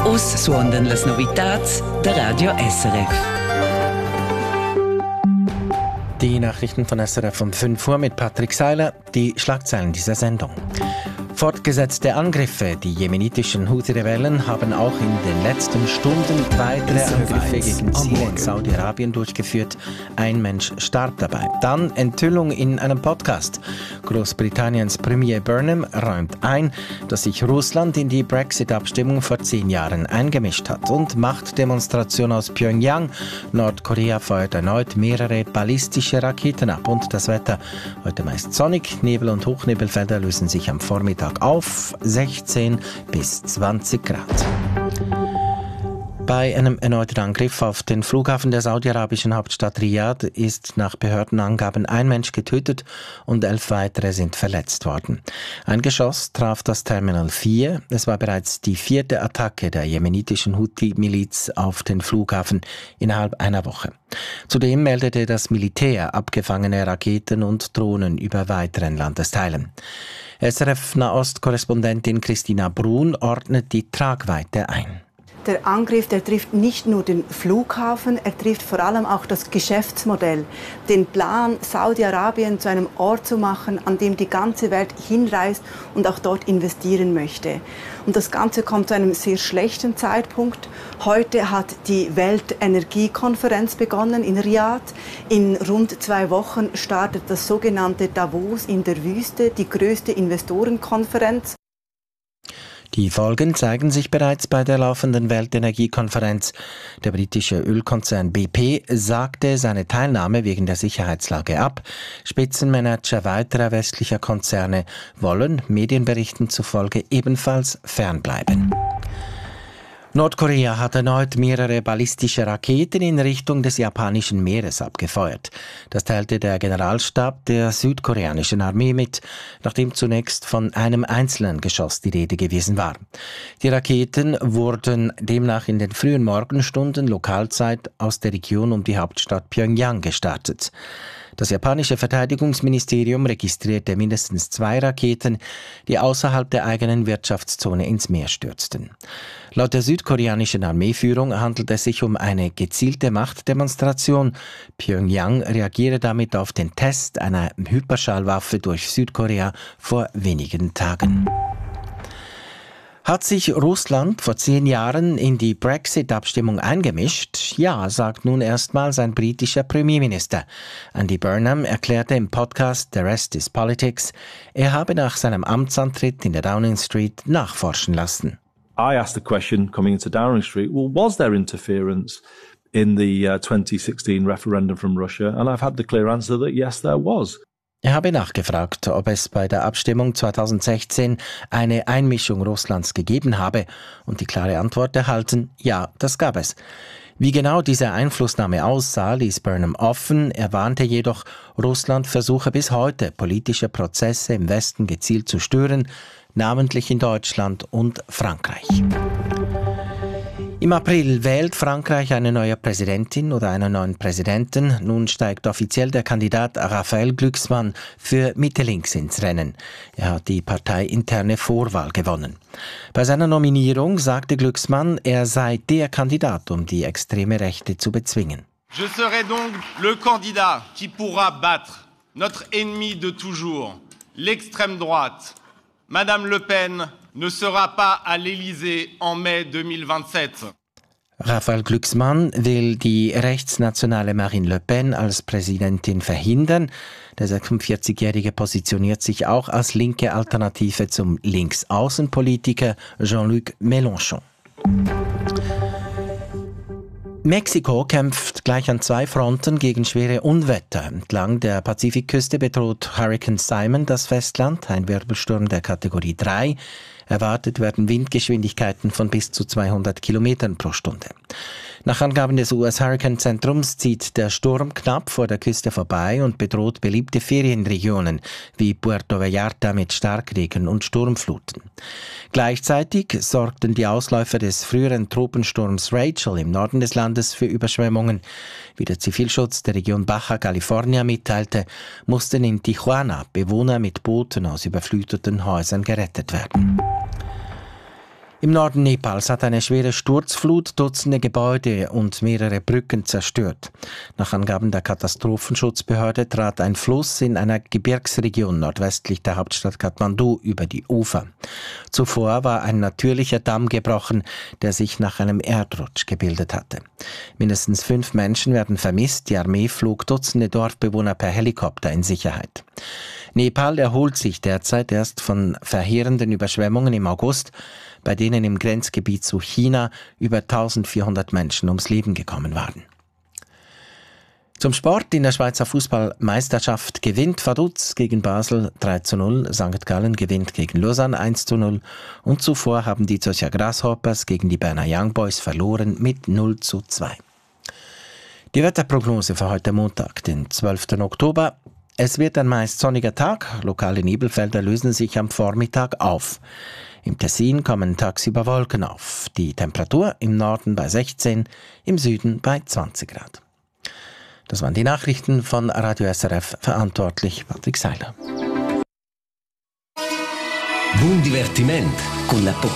Us suondan las novitats der Radio SRF. Die Nachrichten von SRF um 5 Uhr mit Patrick Seiler, die Schlagzeilen dieser Sendung. Fortgesetzte Angriffe. Die jemenitischen Houthi-Rebellen haben auch in den letzten Stunden weitere Angriffe gegen Ziele in Saudi-Arabien durchgeführt. Ein Mensch starb dabei. Dann Enthüllung in einem Podcast. Großbritanniens Premier Burnham räumt ein, dass sich Russland in die Brexit-Abstimmung vor 10 Jahren eingemischt hat. Und Machtdemonstration aus Pyongyang. Nordkorea feuert erneut mehrere ballistische Raketen ab. Und das Wetter. Heute meist sonnig. Nebel- und Hochnebelfelder lösen sich am Vormittag auf 16 bis 20 Grad. Bei einem erneuten Angriff auf den Flughafen der saudi-arabischen Hauptstadt Riyadh ist nach Behördenangaben ein Mensch getötet und 11 weitere sind verletzt worden. Ein Geschoss traf das Terminal 4. Es war bereits die 4. Attacke der jemenitischen Houthi-Miliz auf den Flughafen innerhalb einer Woche. Zudem meldete das Militär abgefangene Raketen und Drohnen über weiteren Landesteilen. SRF-Nahost-Korrespondentin Christina Brun ordnet die Tragweite ein. Der Angriff, der trifft nicht nur den Flughafen, er trifft vor allem auch das Geschäftsmodell. Den Plan, Saudi-Arabien zu einem Ort zu machen, an dem die ganze Welt hinreist und auch dort investieren möchte. Und das Ganze kommt zu einem sehr schlechten Zeitpunkt. Heute hat die Weltenergiekonferenz begonnen in Riyadh. In rund 2 Wochen startet das sogenannte Davos in der Wüste, die größte Investorenkonferenz. Die Folgen zeigen sich bereits bei der laufenden Weltenergiekonferenz. Der britische Ölkonzern BP sagte seine Teilnahme wegen der Sicherheitslage ab. Spitzenmanager weiterer westlicher Konzerne wollen Medienberichten zufolge ebenfalls fernbleiben. Nordkorea hat erneut mehrere ballistische Raketen in Richtung des japanischen Meeres abgefeuert. Das teilte der Generalstab der südkoreanischen Armee mit, nachdem zunächst von einem einzelnen Geschoss die Rede gewesen war. Die Raketen wurden demnach in den frühen Morgenstunden Lokalzeit aus der Region um die Hauptstadt Pyongyang gestartet. Das japanische Verteidigungsministerium registrierte mindestens 2 Raketen, die außerhalb der eigenen Wirtschaftszone ins Meer stürzten. Laut der südkoreanischen Armeeführung handelt es sich um eine gezielte Machtdemonstration. Pyongyang reagiere damit auf den Test einer Hyperschallwaffe durch Südkorea vor wenigen Tagen. Hat sich Russland vor 10 Jahren in die Brexit-Abstimmung eingemischt? Ja, sagt nun erstmals ein britischer Premierminister. Andy Burnham erklärte im Podcast The Rest is Politics, er habe nach seinem Amtsantritt in der Downing Street nachforschen lassen. I asked the question coming into Downing Street, well, was there interference in the 2016 referendum from Russia? And I've had the clear answer that yes, there was. Er habe nachgefragt, ob es bei der Abstimmung 2016 eine Einmischung Russlands gegeben habe und die klare Antwort erhalten, ja, das gab es. Wie genau diese Einflussnahme aussah, ließ Burnham offen. Er warnte jedoch, Russland versuche bis heute, politische Prozesse im Westen gezielt zu stören, namentlich in Deutschland und Frankreich. Im April wählt Frankreich eine neue Präsidentin oder einen neuen Präsidenten. Nun steigt offiziell der Kandidat Raphael Glucksmann für Mitte-Links ins Rennen. Er hat die parteiinterne Vorwahl gewonnen. Bei seiner Nominierung sagte Glucksmann, er sei der Kandidat, um die extreme Rechte zu bezwingen. Je serai donc le candidat qui pourra battre notre ennemi de toujours, l'extrême droite. Madame Le Pen ne sera pas à l'Élysée en mai 2027. Raphael Glucksmann will die rechtsnationale Marine Le Pen als Präsidentin verhindern. Der 46-Jährige positioniert sich auch als linke Alternative zum Linksaußenpolitiker Jean-Luc Mélenchon. Mexiko kämpft gleich an 2 Fronten gegen schwere Unwetter. Entlang der Pazifikküste bedroht Hurricane Simon das Festland, ein Wirbelsturm der Kategorie 3. Erwartet werden Windgeschwindigkeiten von bis zu 200 Kilometern pro Stunde. Nach Angaben des US-Hurricane-Zentrums zieht der Sturm knapp vor der Küste vorbei und bedroht beliebte Ferienregionen wie Puerto Vallarta mit Starkregen und Sturmfluten. Gleichzeitig sorgten die Ausläufer des früheren Tropensturms Rachel im Norden des Landes für Überschwemmungen. Wie der Zivilschutz der Region Baja California mitteilte, mussten in Tijuana Bewohner mit Booten aus überfluteten Häusern gerettet werden. Im Norden Nepals hat eine schwere Sturzflut Dutzende Gebäude und mehrere Brücken zerstört. Nach Angaben der Katastrophenschutzbehörde trat ein Fluss in einer Gebirgsregion nordwestlich der Hauptstadt Kathmandu über die Ufer. Zuvor war ein natürlicher Damm gebrochen, der sich nach einem Erdrutsch gebildet hatte. Mindestens 5 Menschen werden vermisst. Die Armee flog Dutzende Dorfbewohner per Helikopter in Sicherheit. Nepal erholt sich derzeit erst von verheerenden Überschwemmungen im August, bei denen im Grenzgebiet zu China über 1400 Menschen ums Leben gekommen waren. Zum Sport: In der Schweizer Fußballmeisterschaft gewinnt Vaduz gegen Basel 3:0, St. Gallen gewinnt gegen Lausanne 1:0 und zuvor haben die Zürcher Grasshoppers gegen die Berner Young Boys verloren mit 0:2. Die Wetterprognose für heute Montag, den 12. Oktober. Es wird ein meist sonniger Tag, lokale Nebelfelder lösen sich am Vormittag auf. Im Tessin kommen tagsüber Wolken auf. Die Temperatur im Norden bei 16, im Süden bei 20 Grad. Das waren die Nachrichten von Radio SRF, verantwortlich Patrick Seiler. Buon divertimento con la